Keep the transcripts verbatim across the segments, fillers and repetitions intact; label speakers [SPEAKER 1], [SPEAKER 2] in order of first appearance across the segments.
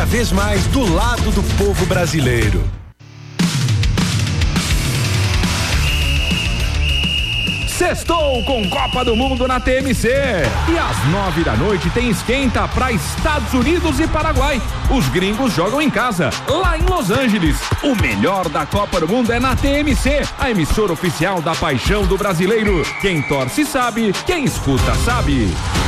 [SPEAKER 1] cada vez mais do lado do povo brasileiro.
[SPEAKER 2] Sextou com Copa do Mundo na T M C. E às nove da noite tem esquenta para Estados Unidos e Paraguai. Os gringos jogam em casa, lá em Los Angeles. O melhor da Copa do Mundo é na T M C, a emissora oficial da paixão do brasileiro. Quem torce sabe, quem escuta sabe.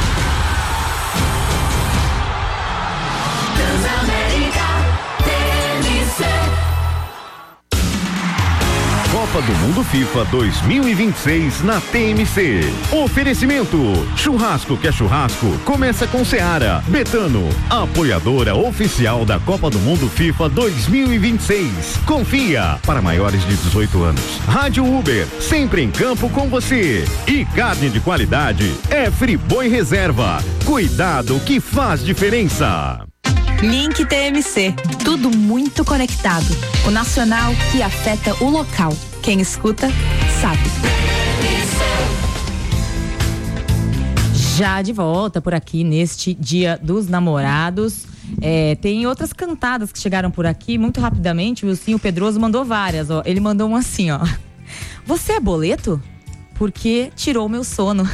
[SPEAKER 3] Copa do Mundo FIFA dois mil e vinte e seis na T M C. Oferecimento: churrasco que é churrasco, começa com Seara. Betano, apoiadora oficial da Copa do Mundo FIFA dois mil e vinte e seis. Confia, para maiores de dezoito anos. Rádio Uber, sempre em campo com você. E carne de qualidade é Friboi Reserva. Cuidado que faz diferença.
[SPEAKER 4] Link T M C, tudo muito conectado. O nacional que afeta o local. Quem escuta, sabe. Já de volta por aqui neste Dia dos Namorados. É, tem outras cantadas que chegaram por aqui muito rapidamente. O Wilson Pedroso mandou várias, ó. Ele mandou uma assim, ó. Você é boleto? Porque tirou meu sono.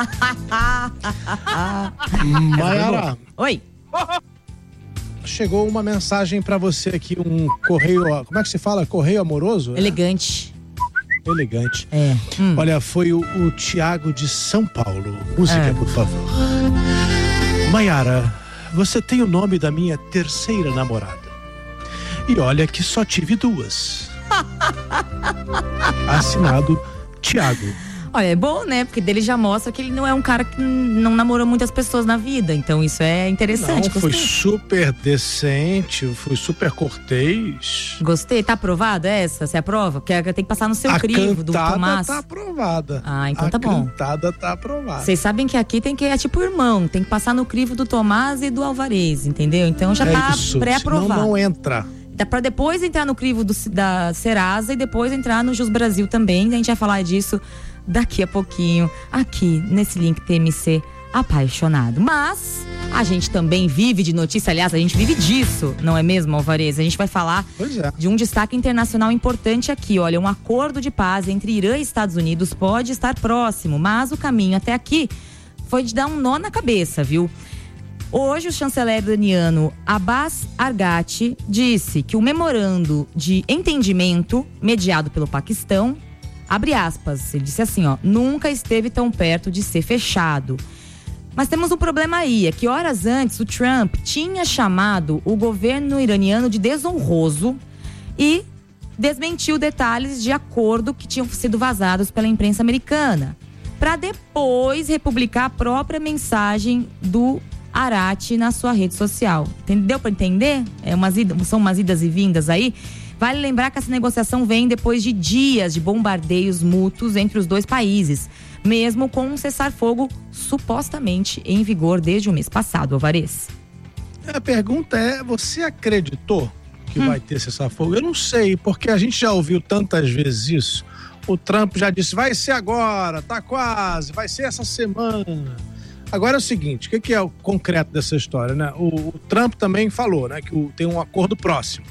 [SPEAKER 5] Maiara.
[SPEAKER 4] Oi.
[SPEAKER 5] Chegou uma mensagem pra você aqui, um correio, como é que se fala? Correio amoroso?
[SPEAKER 4] Elegante.
[SPEAKER 5] É? Elegante.
[SPEAKER 4] É. Hum.
[SPEAKER 5] Olha, foi o, o Tiago de São Paulo. Música, é. Por favor. Maiara, você tem o nome da minha terceira namorada. E olha que só tive duas. Assinado Tiago.
[SPEAKER 4] Olha, é bom, né? Porque dele já mostra que ele não é um cara que não namorou muitas pessoas na vida. Então isso é interessante.
[SPEAKER 5] Não, foi super decente, foi super cortês.
[SPEAKER 4] Gostei. Tá aprovada essa? Você aprova? Porque tem que passar no seu crivo do Tomás.
[SPEAKER 5] A cantada tá aprovada.
[SPEAKER 4] Ah, então
[SPEAKER 5] a
[SPEAKER 4] tá bom.
[SPEAKER 5] A cantada tá aprovada.
[SPEAKER 4] Vocês sabem que aqui tem que, é tipo irmão, tem que passar no crivo do Tomás e do Alvarez, entendeu? Então já
[SPEAKER 5] é
[SPEAKER 4] tá
[SPEAKER 5] isso,
[SPEAKER 4] pré-aprovado.
[SPEAKER 5] Senão não entra.
[SPEAKER 4] Dá pra depois entrar no crivo do, da Serasa e depois entrar no Jus Brasil também. A gente vai falar disso daqui a pouquinho, aqui nesse Link T M C apaixonado. Mas a gente também vive de notícia, aliás, a gente vive disso, não é mesmo, Alvarez? A gente vai falar
[SPEAKER 5] é.
[SPEAKER 4] de um destaque internacional importante aqui. Olha, um acordo de paz entre Irã e Estados Unidos pode estar próximo, mas o caminho até aqui foi de dar um nó na cabeça, viu? Hoje, o chanceler iraniano Abbas Araghchi disse que o memorando de entendimento mediado pelo Paquistão, abre aspas, ele disse assim, ó, nunca esteve tão perto de ser fechado. Mas temos um problema aí, é que horas antes o Trump tinha chamado o governo iraniano de desonroso e desmentiu detalhes de acordo que tinham sido vazados pela imprensa americana, para depois republicar a própria mensagem do Araghchi na sua rede social. Deu para entender? É umas idas, são umas idas e vindas aí. Vale lembrar que essa negociação vem depois de dias de bombardeios mútuos entre os dois países, mesmo com um cessar-fogo supostamente em vigor desde o mês passado, Alvarez.
[SPEAKER 5] A pergunta é, você acreditou que
[SPEAKER 4] hum.
[SPEAKER 5] vai ter cessar-fogo? Eu não sei, porque a gente já ouviu tantas vezes isso. O Trump já disse, vai ser agora, tá quase, vai ser essa semana. Agora é o seguinte, o que, que é o concreto dessa história, né? O, o Trump também falou, né, que o, tem um acordo próximo.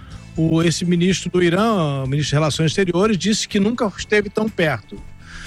[SPEAKER 5] O, esse ministro do Irã, o ministro de Relações Exteriores, disse que nunca esteve tão perto.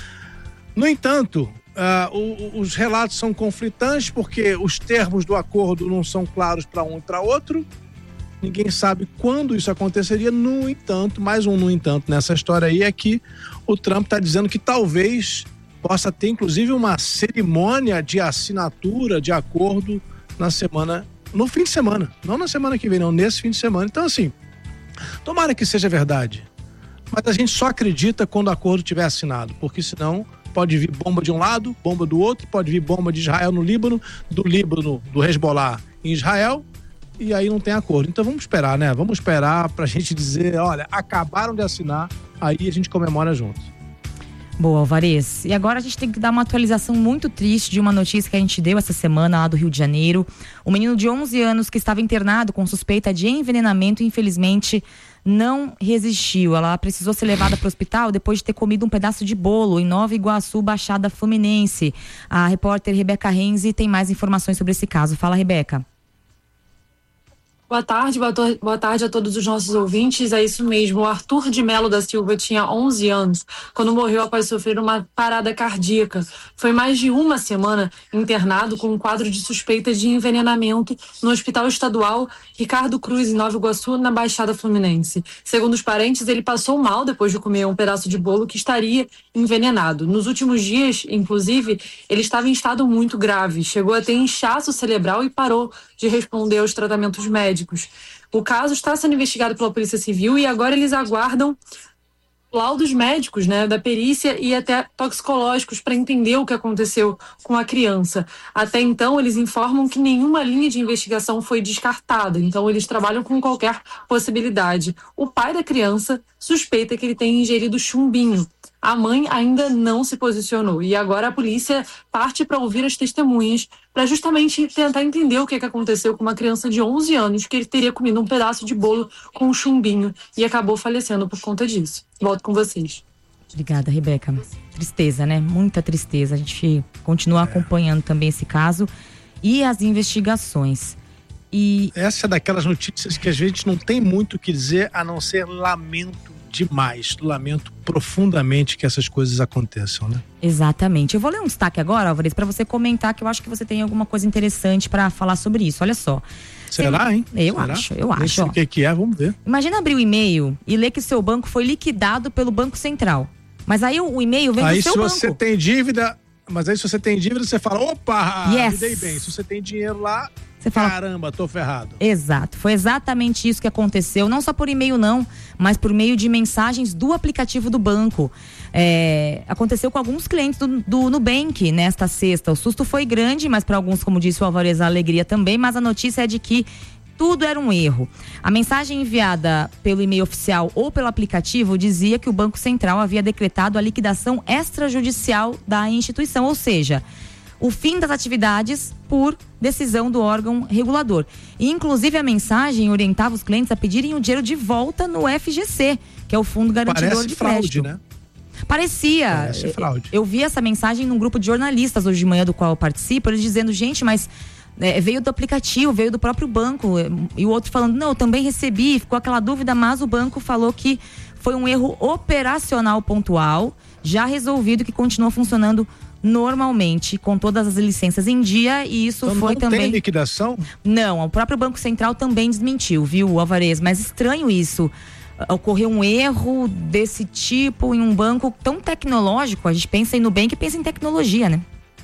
[SPEAKER 5] No entanto, uh, o, os relatos são conflitantes porque os termos do acordo não são claros para um e para outro. Ninguém sabe quando isso aconteceria. No entanto, mais um no entanto nessa história aí é que o Trump está dizendo que talvez possa ter inclusive uma cerimônia de assinatura de acordo na semana, no fim de semana, não na semana que vem, não, nesse fim de semana. Então assim, tomara que seja verdade, mas a gente só acredita quando o acordo tiver assinado, porque senão pode vir bomba de um lado, bomba do outro, pode vir bomba de Israel no Líbano, do Líbano, do Hezbollah em Israel, e aí não tem acordo. Então vamos esperar, né? Vamos esperar pra gente dizer, olha, acabaram de assinar, aí a gente comemora junto.
[SPEAKER 4] Boa, Alvarez. E agora a gente tem que dar uma atualização muito triste de uma notícia que a gente deu essa semana lá do Rio de Janeiro. Um menino de onze anos que estava internado com suspeita de envenenamento, infelizmente não resistiu. Ela precisou ser levada para o hospital depois de ter comido um pedaço de bolo em Nova Iguaçu, Baixada Fluminense. A repórter Rebeca Renzi tem mais informações sobre esse caso. Fala, Rebeca.
[SPEAKER 6] Boa tarde, boa, to- boa tarde a todos os nossos ouvintes. É isso mesmo, o Arthur de Melo da Silva tinha onze anos quando morreu após sofrer uma parada cardíaca. Foi mais de uma semana internado com um quadro de suspeita de envenenamento no Hospital Estadual Ricardo Cruz, em Nova Iguaçu, na Baixada Fluminense. Segundo os parentes, ele passou mal depois de comer um pedaço de bolo que estaria envenenado. Nos últimos dias, inclusive, ele estava em estado muito grave, chegou a ter inchaço cerebral e parou de responder aos tratamentos médicos. O caso está sendo investigado pela Polícia Civil e agora eles aguardam laudos médicos, né, da perícia e até toxicológicos para entender o que aconteceu com a criança. Até então, eles informam que nenhuma linha de investigação foi descartada, então eles trabalham com qualquer possibilidade. O pai da criança suspeita que ele tem ingerido chumbinho. A mãe ainda não se posicionou e agora a polícia parte para ouvir as testemunhas para justamente tentar entender o que, que aconteceu com uma criança de onze anos que ele teria comido um pedaço de bolo com chumbinho e acabou falecendo por conta disso. Volto com vocês.
[SPEAKER 4] Obrigada, Rebeca. Tristeza, né? Muita tristeza. A gente continua acompanhando também esse caso e as investigações. E
[SPEAKER 5] essa é daquelas notícias que a gente não tem muito o que dizer a não ser lamento demais, lamento profundamente que essas coisas aconteçam, né?
[SPEAKER 4] Exatamente. Eu vou ler um destaque agora, Álvares, para você comentar, que eu acho que você tem alguma coisa interessante para falar sobre isso. Olha só.
[SPEAKER 5] Será, hein?
[SPEAKER 4] Eu
[SPEAKER 5] Será?
[SPEAKER 4] acho, eu acho.
[SPEAKER 5] Nem sei o que, que é, vamos ver.
[SPEAKER 4] Imagina abrir o e-mail e ler que seu banco foi liquidado pelo Banco Central. Mas aí o, o e-mail vem
[SPEAKER 5] aí
[SPEAKER 4] do seu banco.
[SPEAKER 5] Aí se você tem dívida, mas aí se você tem dívida, você fala, opa,
[SPEAKER 4] yes.
[SPEAKER 5] me dei bem. Se você tem dinheiro lá,
[SPEAKER 4] você fala,
[SPEAKER 5] caramba, tô ferrado.
[SPEAKER 4] Exato, foi exatamente isso que aconteceu, não só por e-mail não, mas por meio de mensagens do aplicativo do banco. É, aconteceu com alguns clientes do, do Nubank nesta sexta. O susto foi grande, mas para alguns, como disse o Álvares, a alegria também, mas a notícia é de que tudo era um erro. A mensagem enviada pelo e-mail oficial ou pelo aplicativo dizia que o Banco Central havia decretado a liquidação extrajudicial da instituição, ou seja, o fim das atividades por decisão do órgão regulador. E, inclusive, a mensagem orientava os clientes a pedirem o dinheiro de volta no F G C, que é o Fundo Garantidor
[SPEAKER 5] Parece
[SPEAKER 4] de
[SPEAKER 5] fraude,
[SPEAKER 4] Crédito.
[SPEAKER 5] né?
[SPEAKER 4] Parecia.
[SPEAKER 5] Parece fraude.
[SPEAKER 4] Eu, eu vi essa mensagem num grupo de jornalistas hoje de manhã, do qual eu participo, eles dizendo, gente, mas é, veio do aplicativo, veio do próprio banco. E o outro falando, não, eu também recebi, ficou aquela dúvida, mas o banco falou que foi um erro operacional pontual, já resolvido, que continua funcionando normalmente, com todas as licenças em dia, e isso
[SPEAKER 5] então,
[SPEAKER 4] foi
[SPEAKER 5] não
[SPEAKER 4] também...
[SPEAKER 5] tem liquidação?
[SPEAKER 4] Não, o próprio Banco Central também desmentiu, viu, Álvares? Mas estranho isso. Ocorreu um erro desse tipo em um banco tão tecnológico. A gente pensa em Nubank e pensa em tecnologia, né?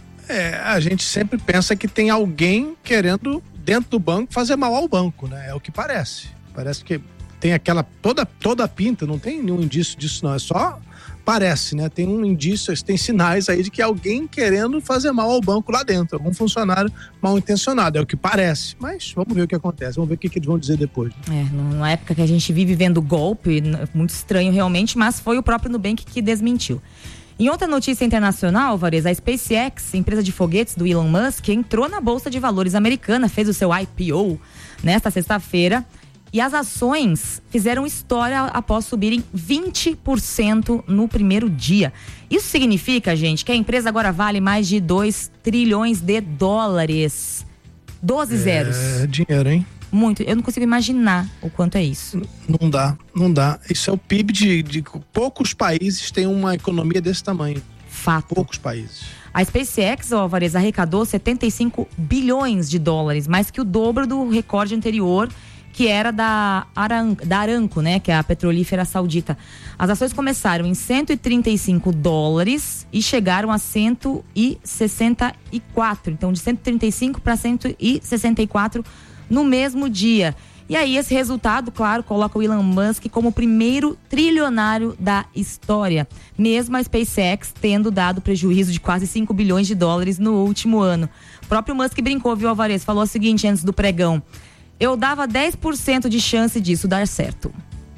[SPEAKER 5] É, a gente sempre pensa que tem alguém querendo, dentro do banco, fazer mal ao banco, né? É o que parece. Parece que tem aquela, toda, toda a pinta, não tem nenhum indício disso não, é só... Parece, né? Tem um indício, tem sinais aí de que alguém querendo fazer mal ao banco lá dentro, algum funcionário mal intencionado, é o que parece. Mas vamos ver o que acontece, vamos ver o que, que eles vão dizer depois.
[SPEAKER 4] É, numa época que a gente vive vendo golpe, muito estranho realmente, mas foi o próprio Nubank que desmentiu. Em outra notícia internacional, Álvares, a SpaceX, empresa de foguetes do Elon Musk, entrou na Bolsa de Valores americana, fez o seu I P O nesta sexta-feira. E as ações fizeram história após subirem vinte por cento no primeiro dia. Isso significa, gente, que a empresa agora vale mais de dois trilhões de dólares. doze zeros.
[SPEAKER 5] É dinheiro, hein?
[SPEAKER 4] Muito. Eu não consigo imaginar o quanto é isso.
[SPEAKER 5] Não dá, não dá. Isso é o P I B de, de poucos países têm uma economia desse tamanho.
[SPEAKER 4] Fato.
[SPEAKER 5] Poucos países.
[SPEAKER 4] A SpaceX, ó, Álvares, arrecadou setenta e cinco bilhões de dólares, mais que o dobro do recorde anterior, que era da, Aran, da Aramco, né, que é a petrolífera saudita. As ações começaram em cento e trinta e cinco dólares e chegaram a cento e sessenta e quatro. Então, de cento e trinta e cinco para cento e sessenta e quatro no mesmo dia. E aí, esse resultado, claro, coloca o Elon Musk como o primeiro trilionário da história, mesmo a SpaceX tendo dado prejuízo de quase cinco bilhões de dólares no último ano. O próprio Musk brincou, viu, Álvares? Falou o seguinte antes do pregão: eu dava dez por cento de chance disso dar certo.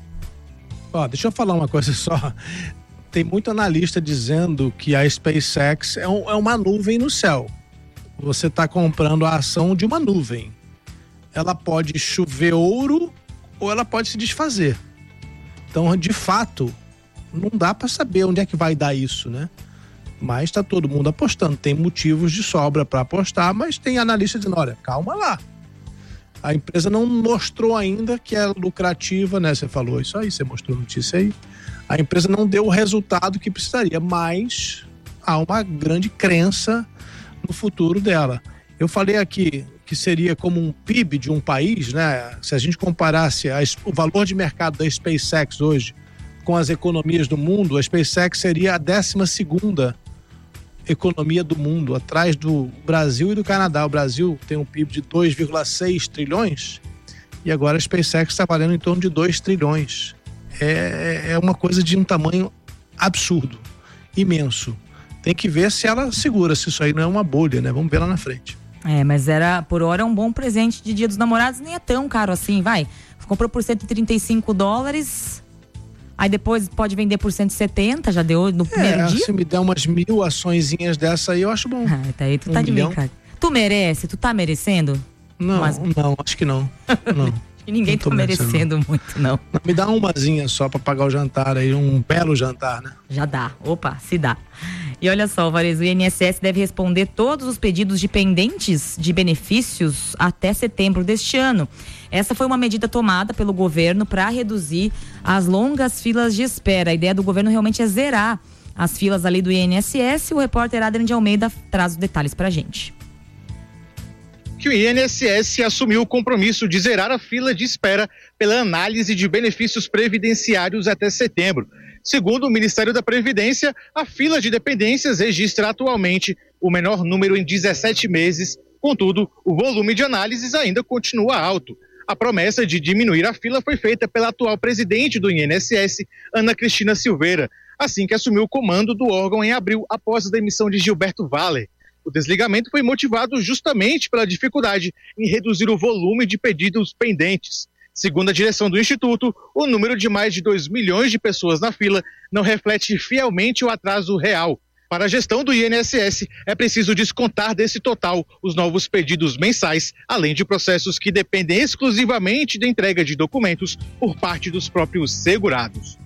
[SPEAKER 5] Ó, deixa eu falar uma coisa só. Tem muito analista dizendo que a SpaceX é, um, é uma nuvem no céu. Você está comprando a ação de uma nuvem. Ela pode chover ouro ou ela pode se desfazer. Então, de fato, não dá para saber onde é que vai dar isso, né? Mas está todo mundo apostando. Tem motivos de sobra para apostar, mas tem analista dizendo, olha, calma lá. A empresa não mostrou ainda que é lucrativa, né? Você falou isso aí, você mostrou notícia aí. A empresa não deu o resultado que precisaria, mas há uma grande crença no futuro dela. Eu falei aqui que seria como um P I B de um país, né? Se a gente comparasse a, o valor de mercado da SpaceX hoje com as economias do mundo, a SpaceX seria a décima segunda economia do mundo, atrás do Brasil e do Canadá. O Brasil tem um P I B de dois vírgula seis trilhões e agora a SpaceX está valendo em torno de dois trilhões. É, é uma coisa de um tamanho absurdo, imenso. Tem que ver se ela segura, se isso aí não é uma bolha, né? Vamos ver lá na frente.
[SPEAKER 4] É, mas era, por hora, um bom presente de Dia dos Namorados, nem é tão caro assim, vai. Comprou por cento e trinta e cinco dólares, aí depois pode vender por cento e setenta, já deu no primeiro
[SPEAKER 5] é,
[SPEAKER 4] dia?
[SPEAKER 5] Se me der umas mil açõezinhas dessa aí, eu acho bom.
[SPEAKER 4] Ah, tá aí, tu
[SPEAKER 5] um
[SPEAKER 4] tá de
[SPEAKER 5] milhão.
[SPEAKER 4] brincadeira. Tu merece? Tu tá merecendo?
[SPEAKER 5] Não,
[SPEAKER 4] Mas...
[SPEAKER 5] não, acho que não. Não.
[SPEAKER 4] E ninguém tá merecendo, merecendo muito, não.
[SPEAKER 5] não. Me dá umazinha só pra pagar o jantar aí, um belo jantar, né?
[SPEAKER 4] Já dá. Opa, se dá. E olha só, Varezo, o I N S S deve responder todos os pedidos de pendentes de benefícios até setembro deste ano. Essa foi uma medida tomada pelo governo para reduzir as longas filas de espera. A ideia do governo realmente é zerar as filas ali do I N S S. O repórter Adriano de Almeida traz os detalhes pra gente.
[SPEAKER 7] Que o I N S S assumiu o compromisso de zerar a fila de espera pela análise de benefícios previdenciários até setembro. Segundo o Ministério da Previdência, a fila de dependências registra atualmente o menor número em dezessete meses. Contudo, o volume de análises ainda continua alto. A promessa de diminuir a fila foi feita pela atual presidente do I N S S, Ana Cristina Silveira, assim que assumiu o comando do órgão em abril, após a demissão de Gilberto Valle. O desligamento foi motivado justamente pela dificuldade em reduzir o volume de pedidos pendentes. Segundo a direção do Instituto, o número de mais de dois milhões de pessoas na fila não reflete fielmente o atraso real. Para a gestão do I N S S, é preciso descontar desse total os novos pedidos mensais, além de processos que dependem exclusivamente da entrega de documentos por parte dos próprios segurados.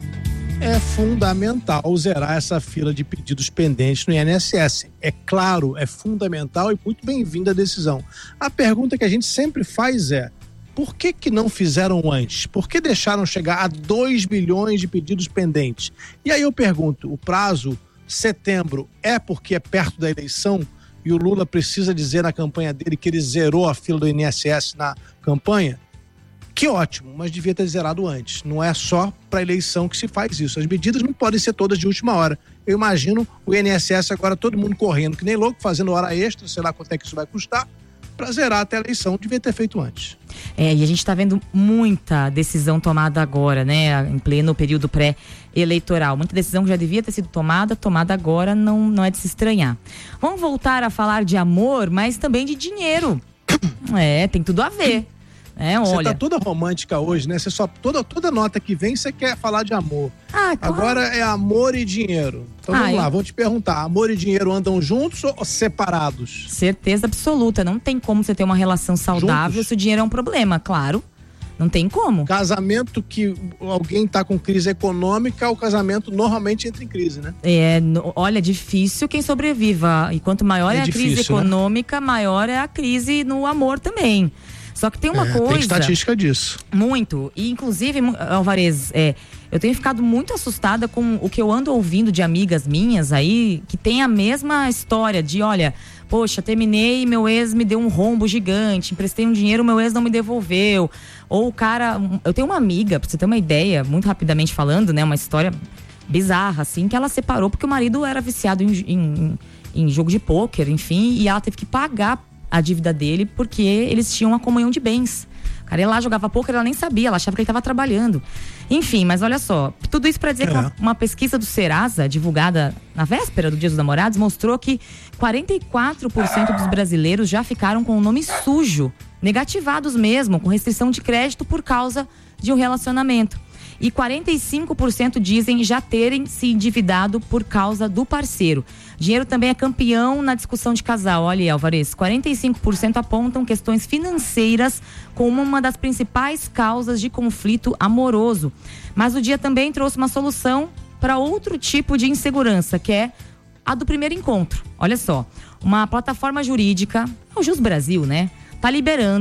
[SPEAKER 5] É fundamental zerar essa fila de pedidos pendentes no I N S S. É claro, é fundamental e muito bem-vinda a decisão. A pergunta que a gente sempre faz é: por que que não fizeram antes? Por que deixaram chegar a dois milhões de pedidos pendentes? E aí eu pergunto, o prazo setembro é porque é perto da eleição e o Lula precisa dizer na campanha dele que ele zerou a fila do I N S S na campanha? Que ótimo, mas devia ter zerado antes. Não é só para a eleição que se faz isso. As medidas não podem ser todas de última hora. Eu imagino o I N S S agora todo mundo correndo que nem louco, fazendo hora extra, sei lá quanto é que isso vai custar, para zerar até a eleição. Devia ter feito antes.
[SPEAKER 4] É, e a gente está vendo muita decisão tomada agora, né? Em pleno período pré-eleitoral. Muita decisão que já devia ter sido tomada, tomada agora, não, não é de se estranhar. Vamos voltar a falar de amor, mas também de dinheiro. É, tem tudo a ver. É, olha.
[SPEAKER 5] Você tá toda romântica hoje, né? Você só, toda, toda nota que vem, você quer falar de amor.
[SPEAKER 4] Ah, claro.
[SPEAKER 5] Agora é amor e dinheiro. Então
[SPEAKER 4] ah,
[SPEAKER 5] vamos lá,
[SPEAKER 4] eu...
[SPEAKER 5] vou te perguntar. Amor e dinheiro andam juntos ou separados?
[SPEAKER 4] Certeza absoluta. Não tem como você ter uma relação saudável juntos? Se o dinheiro é um problema, claro. Não tem como.
[SPEAKER 5] Casamento que alguém tá com crise econômica, o casamento normalmente entra em crise, né?
[SPEAKER 4] É, olha, difícil quem sobreviva. E quanto maior é, é a difícil, crise econômica, né? Maior é a crise no amor também. Só que tem uma é, coisa... Tem
[SPEAKER 5] estatística disso.
[SPEAKER 4] Muito. E inclusive, Alvarez, é, eu tenho ficado muito assustada com o que eu ando ouvindo de amigas minhas aí, que tem a mesma história de, olha, poxa, terminei, meu ex me deu um rombo gigante, emprestei um dinheiro, meu ex não me devolveu. Ou o cara... Eu tenho uma amiga, pra você ter uma ideia, muito rapidamente falando, né, uma história bizarra, assim, que ela separou porque o marido era viciado em, em, em jogo de pôquer, enfim, e ela teve que pagar a dívida dele, porque eles tinham uma comunhão de bens. O cara ia lá, jogava pôquer, ela nem sabia, ela achava que ele estava trabalhando. Enfim, mas olha só, tudo isso para dizer é. que uma, uma pesquisa do Serasa, divulgada na véspera do Dia dos Namorados, mostrou que quarenta e quatro por cento dos brasileiros já ficaram com o nome sujo, negativados mesmo, com restrição de crédito por causa de um relacionamento. E quarenta e cinco por cento dizem já terem se endividado por causa do parceiro. Dinheiro também é campeão na discussão de casal. Olha aí, Alvarez, quarenta e cinco por cento apontam questões financeiras como uma das principais causas de conflito amoroso. Mas o dia também trouxe uma solução para outro tipo de insegurança, que é a do primeiro encontro. Olha só, uma plataforma jurídica, o Jus Brasil, né, tá liberando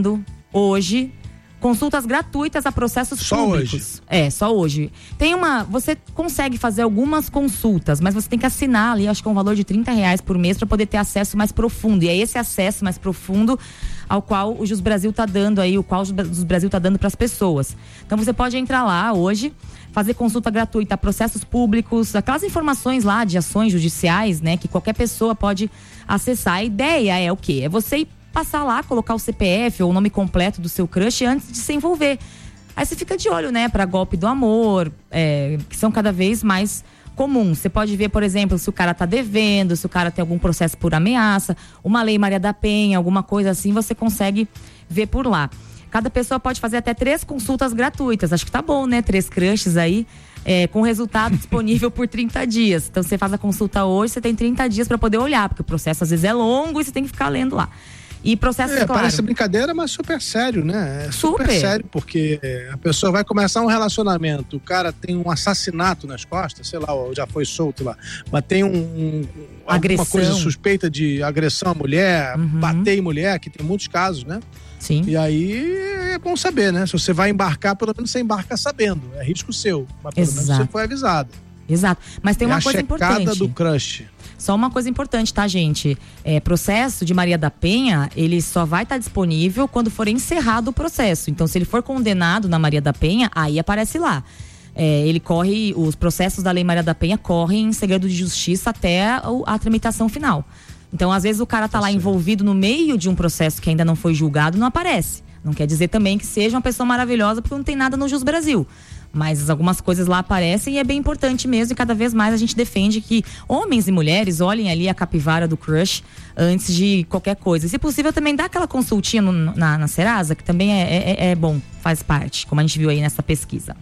[SPEAKER 4] hoje, consultas gratuitas a processos
[SPEAKER 5] só
[SPEAKER 4] públicos.
[SPEAKER 5] Hoje.
[SPEAKER 4] É, só hoje. Tem uma, você consegue fazer algumas consultas, mas você tem que assinar ali, acho que é um valor de trinta reais por mês para poder ter acesso mais profundo. E é esse acesso mais profundo ao qual o Jus Brasil tá dando aí, o qual o Jus Brasil tá dando para as pessoas. Então você pode entrar lá hoje, fazer consulta gratuita a processos públicos, aquelas informações lá de ações judiciais, né, que qualquer pessoa pode acessar. A ideia é o quê? É você ir passar lá, colocar o C P F ou o nome completo do seu crush antes de se envolver. Aí você fica de olho, né, para golpe do amor, é, que são cada vez mais comuns. Você pode ver, por exemplo, se o cara tá devendo, se o cara tem algum processo por ameaça, uma lei Maria da Penha, alguma coisa assim, você consegue ver por lá. Cada pessoa pode fazer até três consultas gratuitas. Acho que tá bom, né? Três crushes aí, é, com resultado disponível por trinta dias. Então você faz a consulta hoje, você tem trinta dias para poder olhar, porque o processo às vezes é longo e você tem que ficar lendo lá. E processo,
[SPEAKER 5] é,
[SPEAKER 4] claro.
[SPEAKER 5] Parece brincadeira, mas super sério, né? É super, super sério, porque a pessoa vai começar um relacionamento, o cara tem um assassinato nas costas, sei lá, já foi solto lá, mas tem um, um alguma coisa suspeita de agressão à mulher, uhum. bater em mulher, que tem muitos casos, né?
[SPEAKER 4] Sim.
[SPEAKER 5] E aí é bom saber, né? Se você vai embarcar, pelo menos você embarca sabendo, é risco seu, mas pelo
[SPEAKER 4] Exato.
[SPEAKER 5] menos você foi avisado.
[SPEAKER 4] Exato, mas tem
[SPEAKER 5] é
[SPEAKER 4] uma coisa importante.
[SPEAKER 5] A checada do crush.
[SPEAKER 4] Só uma coisa importante, tá, gente? É, processo de Maria da Penha, ele só vai estar disponível quando for encerrado o processo. Então, se ele for condenado na Maria da Penha, aí aparece lá. É, ele corre, os processos da Lei Maria da Penha correm em segredo de justiça até a, a tramitação final. Então, às vezes, o cara tá lá envolvido no meio de um processo que ainda não foi julgado, não aparece. Não quer dizer também que seja uma pessoa maravilhosa, porque não tem nada no Jus Brasil. Mas algumas coisas lá aparecem e é bem importante mesmo, e cada vez mais a gente defende que homens e mulheres olhem ali a capivara do crush antes de qualquer coisa. Se possível, também dá aquela consultinha no, na, na Serasa, que também é, é, é bom, faz parte, como a gente viu aí nessa pesquisa.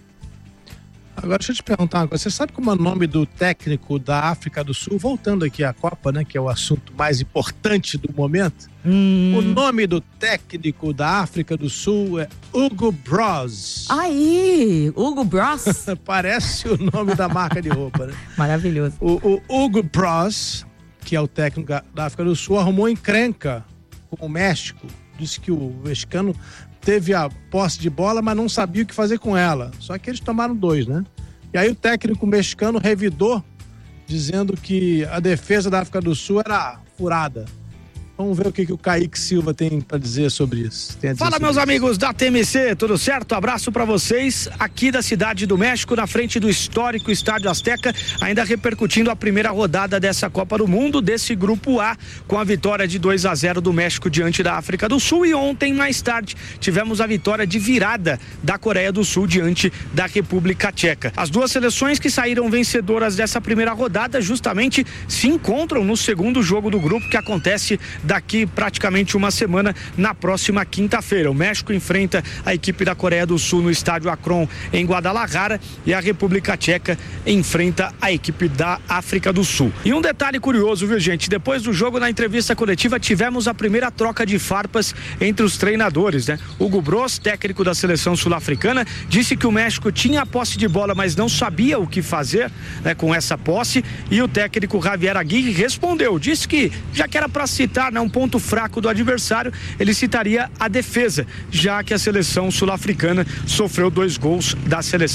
[SPEAKER 5] Agora, deixa eu te perguntar uma coisa. Você sabe como é o nome do técnico da África do Sul? Voltando aqui à Copa, né? Que é o assunto mais importante do momento.
[SPEAKER 4] Hum.
[SPEAKER 5] O nome do técnico da África do Sul é Hugo Bros.
[SPEAKER 4] Aí, Hugo Bros.
[SPEAKER 5] Parece o nome da marca de roupa, né?
[SPEAKER 4] Maravilhoso.
[SPEAKER 5] O, o Hugo Bros, que é o técnico da África do Sul, arrumou encrenca com o México. Disse que o mexicano teve a posse de bola, mas não sabia o que fazer com ela. Só que eles tomaram dois, né? E aí o técnico mexicano revidou, dizendo que a defesa da África do Sul era furada. Vamos ver o que, que o Kaique Silva tem para dizer sobre isso. Tem a dizer
[SPEAKER 8] Fala,
[SPEAKER 5] sobre
[SPEAKER 8] meus
[SPEAKER 5] isso.
[SPEAKER 8] amigos da T M C, tudo certo? Abraço para vocês aqui da Cidade do México, na frente do histórico Estádio Azteca, ainda repercutindo a primeira rodada dessa Copa do Mundo, desse Grupo A, com a vitória de dois a zero do México diante da África do Sul. E ontem, mais tarde, tivemos a vitória de virada da Coreia do Sul diante da República Tcheca. As duas seleções que saíram vencedoras dessa primeira rodada justamente se encontram no segundo jogo do grupo, que acontece daqui praticamente uma semana, na próxima quinta-feira. O México enfrenta a equipe da Coreia do Sul no estádio Akron, em Guadalajara, e a República Tcheca enfrenta a equipe da África do Sul. E um detalhe curioso, viu, gente? Depois do jogo, na entrevista coletiva, tivemos a primeira troca de farpas entre os treinadores, né? Hugo Bros, técnico da seleção sul-africana, disse que o México tinha a posse de bola, mas não sabia o que fazer, né, com essa posse, e o técnico Javier Aguirre respondeu, disse que já que era para citar, né, um ponto fraco do adversário, ele citaria a defesa, já que a seleção sul-africana sofreu dois gols da seleção